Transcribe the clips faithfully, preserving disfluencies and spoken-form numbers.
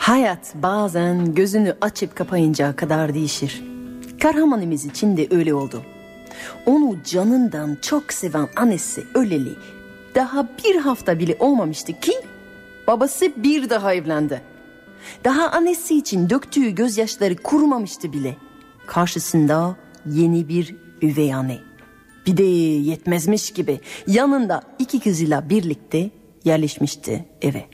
Hayat bazen gözünü açıp kapayınca kadar değişir. Kahramanımız için de öyle oldu. Onu canından çok seven annesi öleli daha bir hafta bile olmamıştı ki babası bir daha evlendi. Daha annesi için döktüğü gözyaşları kurumamıştı bile. Karşısında yeni bir üvey anne. Bir de yetmezmiş gibi yanında iki kızıyla birlikte yerleşmişti eve.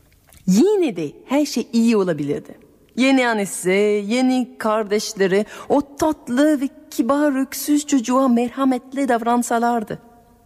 Yine de her şey iyi olabilirdi. Yeni annesi, yeni kardeşleri o tatlı ve kibar öksüz çocuğa merhametli davransalardı.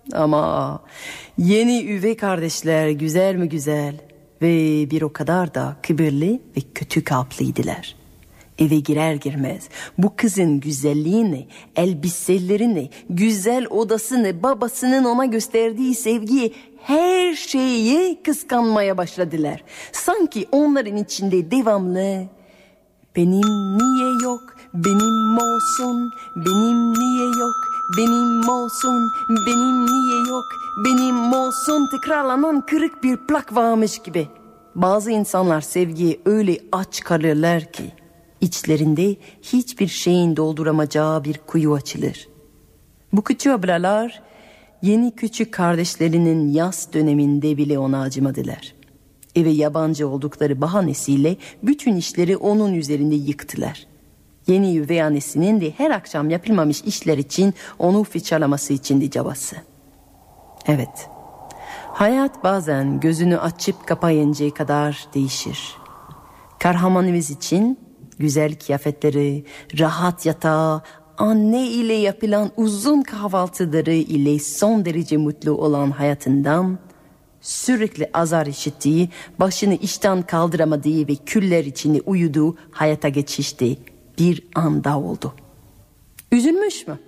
Ama yeni üvey kardeşler güzel mi güzel ve bir o kadar da kibirli ve kötü kalpliydiler. Eve girer girmez bu kızın güzelliğini, elbiselerini, güzel odasını, babasının ona gösterdiği sevgiyi, her şeyi kıskanmaya başladılar. Sanki onların içinde devamlı benim niye yok, benim olsun, benim niye yok, benim olsun, benim niye yok, benim olsun tekrarlanan kırık bir plak varmış gibi. Bazı insanlar sevgiye öyle aç kalırlar ki içlerinde hiçbir şeyin dolduramayacağı bir kuyu açılır. Bu küçük ablalar yeni küçük kardeşlerinin yaz döneminde bile ona acımadılar. Eve yabancı oldukları bahanesiyle bütün işleri onun üzerinde yıktılar. Yeni üvey annesinin de her akşam yapılmamış işler için onu fırçalaması içindi cabası. Evet, hayat bazen gözünü açıp kapayıncaya kadar değişir. Kahramanımız için güzel kıyafetleri, rahat yatağı, anne ile yapılan uzun kahvaltıları ile son derece mutlu olan hayatından, sürekli azar işittiği, başını işten kaldıramadığı ve küller içinde uyuduğu hayata geçişti bir anda oldu. Üzülmüş mü?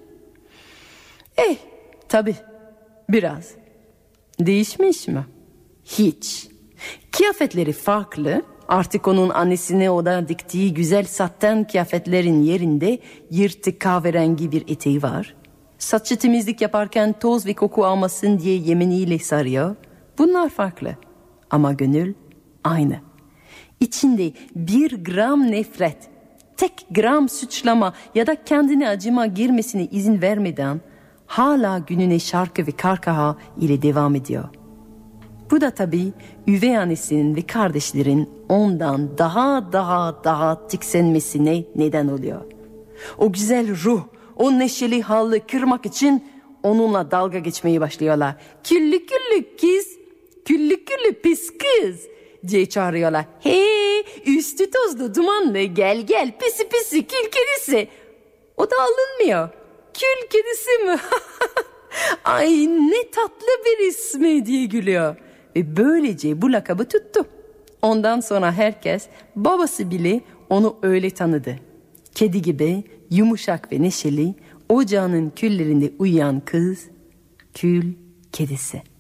Eh, tabii, biraz. Değişmiş mi? Hiç. Kıyafetleri farklı. Artık onun annesine oda diktiği güzel saten kıyafetlerin yerinde yırtık kahverengi bir eteği var. Saçı temizlik yaparken toz ve koku almasın diye yemeniyle sarıyor. Bunlar farklı. Ama gönül aynı. İçinde bir gram nefret, tek gram suçlama ya da kendine acıma girmesine izin vermeden hala gününe şarkı ve kahkaha ile devam ediyor. Bu da tabii üvey annesinin ve kardeşlerin ondan daha daha daha tiksinmesine neden oluyor. O güzel ruh, o neşeli halı kırmak için onunla dalga geçmeyi başlıyorlar. Küllü küllü kız, küllü küllü pis kız diye çağırıyorlar. Hey, üstü tozlu dumanlı, gel gel pisi pisi kül kedisi. O da alınmıyor. Kül kedisi mi? Ay ne tatlı bir ismi diye gülüyor. Ve böylece bu lakabı tuttu. Ondan sonra herkes, babası bile onu öyle tanıdı. Kedi gibi yumuşak ve neşeli, ocağının küllerinde uyuyan kız, kül kedisi.